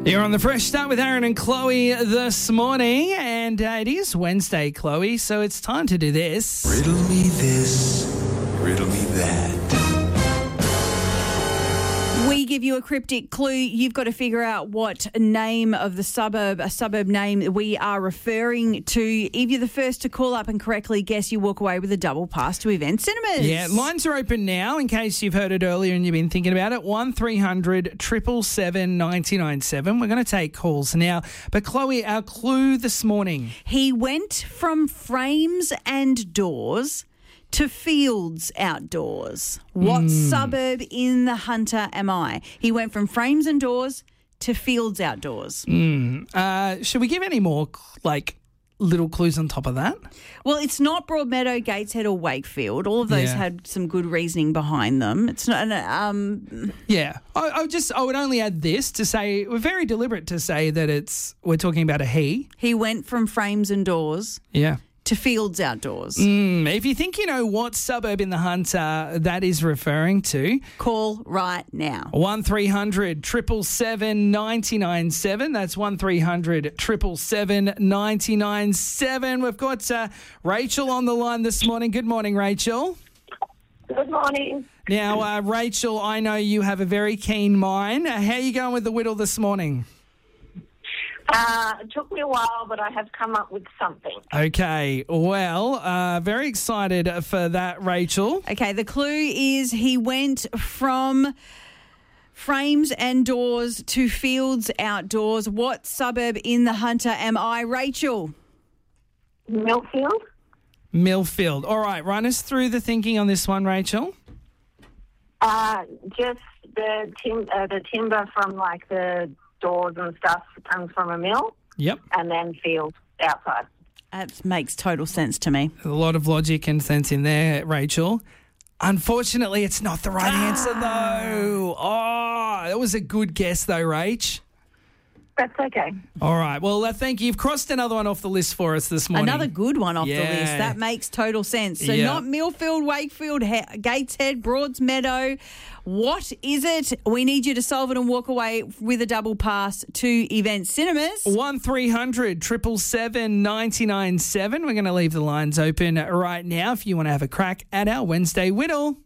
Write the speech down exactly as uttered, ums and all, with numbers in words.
You're on the Fresh Start with Aaron and Chloe this morning, and uh, it is Wednesday, Chloe, so it's time to do this. Riddle me this, riddle me that. We give you a cryptic clue. You've got to figure out what name of the suburb, a suburb name we are referring to. If you're the first to call up and correctly guess, you walk away with a double pass to Event Cinemas. Yeah, lines are open now in case you've heard it earlier and you've been thinking about it. one three hundred seven seven seven nine nine seven. We're going to take calls now. But Chloe, our clue this morning. He went from frames and doors to fields outdoors. What Mm. suburb in the Hunter am I? He went from frames and doors to fields outdoors. Mm. Uh, should we give any more, like, little clues on top of that? Well, it's not Broadmeadow, Gateshead or Wakefield. All of those Yeah. had some good reasoning behind them. It's not... Um, Yeah, I, I just I would only add this to say we're very deliberate to say that it's we're talking about a he. he went from frames and doors Yeah. to fields outdoors. Mm, if you think you know what suburb in the Hunter that is referring to, Call right now. one three hundred seven seven seven nine nine seven. That's one three hundred seven seven seven nine nine seven. We've got uh, Rachel on the line this morning. Good morning, Rachel. Good morning. Now, uh, Rachel, I know you have a very keen mind. Uh, how are you going with the whittle this morning? Uh, it took me a while, but I have come up with something. Okay, well, uh, very excited for that, Rachel. Okay, the clue is he went from frames and doors to fields outdoors. What suburb in the Hunter am I, Rachel? Millfield? Millfield. All right, run us through the thinking on this one, Rachel. Uh, just the tim- uh, the timber from like the doors and stuff comes from a mill, Yep. and then field outside. That makes total sense to me. A lot of logic and sense in there, Rachel. Unfortunately, it's not the right answer, though. Oh, that was a good guess, though, Rach. That's okay. All right. Well, uh, thank you. You've crossed another one off the list for us this morning. Another good one off Yeah. the list. That makes total sense. So Yeah. not Millfield, Wakefield, he- Gateshead, Broadsmeadow. What is it? We need you to solve it and walk away with a double pass to Event Cinemas. one three hundred seven seven seven nine nine seven. We're going to leave the lines open right now if you want to have a crack at our Wednesday Whittle.